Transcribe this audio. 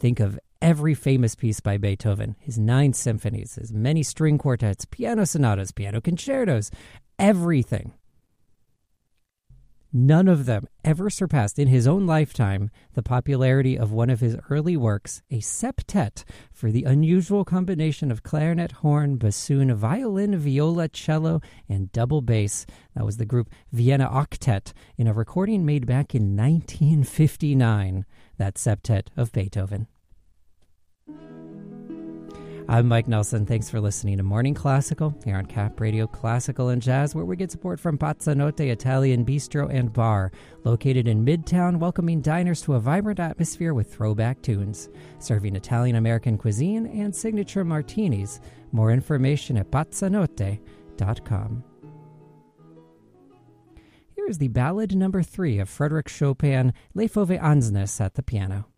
Think of every famous piece by Beethoven, his 9 symphonies, his many string quartets, piano sonatas, piano concertos, everything. None of them ever surpassed in his own lifetime the popularity of one of his early works, a septet for the unusual combination of clarinet, horn, bassoon, violin, viola, cello, and double bass. That was the group Vienna Octet in a recording made back in 1959, that septet of Beethoven. I'm Mike Nelson. Thanks for listening to Morning Classical here on Cap Radio Classical and Jazz, where we get support from Pazzanotte Italian Bistro and Bar, located in Midtown, welcoming diners to a vibrant atmosphere with throwback tunes, serving Italian-American cuisine and signature martinis. More information at pazzanotte.com. Here is the Ballad number 3 of Frédéric Chopin, Les Fauves Ansnes at the piano.